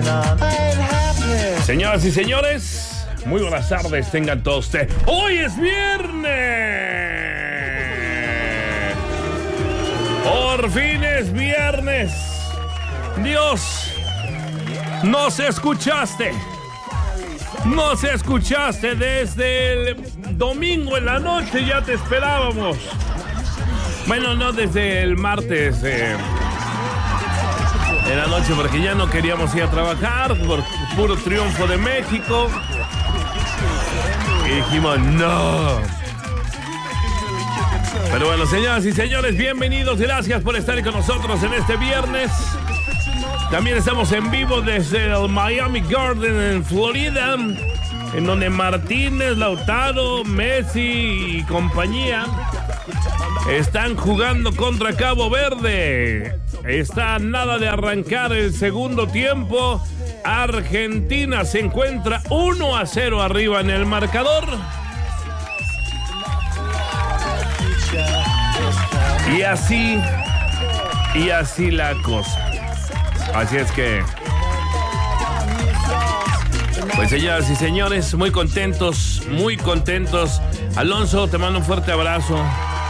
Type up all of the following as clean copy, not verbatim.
Señoras y señores, muy buenas tardes tengan todos ustedes. Hoy es viernes. Por fin es viernes. Dios, nos escuchaste. Nos escuchaste desde el domingo en la noche, ya te esperábamos. Bueno, no desde el martes en la noche, porque ya no queríamos ir a trabajar por puro triunfo de México. Y dijimos, no. Pero bueno, señoras y señores, bienvenidos. Gracias por estar con nosotros en este viernes. También estamos en vivo desde el Miami Garden en Florida, en donde Martínez, Lautaro, Messi y compañía están jugando contra Cabo Verde. Está nada de arrancar el segundo tiempo. Argentina se encuentra 1-0 arriba en el marcador. Y así la cosa. Así es que, pues señoras y señores, muy contentos. Alonso, te mando un fuerte abrazo.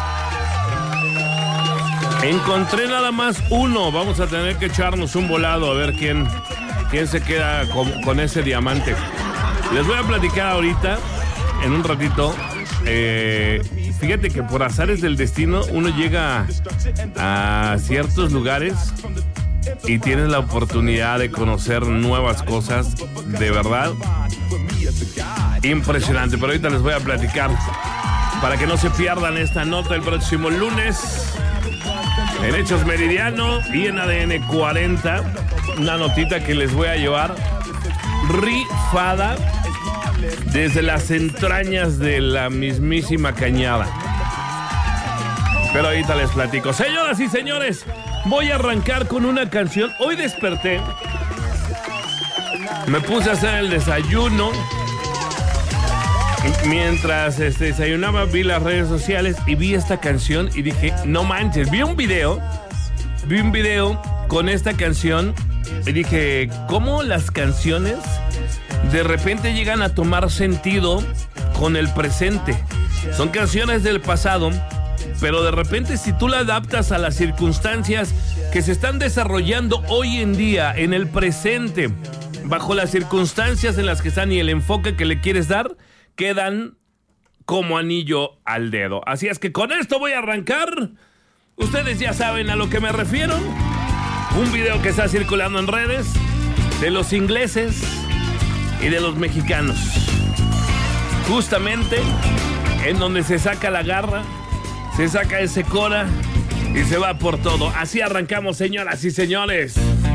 Encontré nada más uno. Vamos a tener que echarnos un volado a ver quién se queda con ese diamante. Les voy a platicar ahorita, en un ratito. Fíjate que por azares del destino uno llega a ciertos lugares y tienes la oportunidad de conocer nuevas cosas, de verdad impresionante. Pero ahorita les voy a platicar para que no se pierdan esta nota el próximo lunes en Hechos Meridiano y en ADN 40. Una notita que les voy a llevar rifada desde las entrañas de la mismísima Cañada. Pero ahorita les platico. Señoras y señores, voy a arrancar con una canción. Hoy desperté, me puse a hacer el desayuno. Mientras desayunaba, vi las redes sociales y vi esta canción y dije, no manches. Vi un video con esta canción y dije, ¿cómo las canciones de repente llegan a tomar sentido con el presente? Son canciones del pasado, pero de repente si tú la adaptas a las circunstancias que se están desarrollando hoy en día, en el presente, bajo las circunstancias en las que están y el enfoque que le quieres dar, quedan como anillo al dedo. Así es que con esto voy a arrancar. Ustedes ya saben a lo que me refiero. Un video que está circulando en redes de los ingleses y de los mexicanos, justamente en donde se saca la garra, se saca ese cora y se va por todo. Así arrancamos, señoras y señores.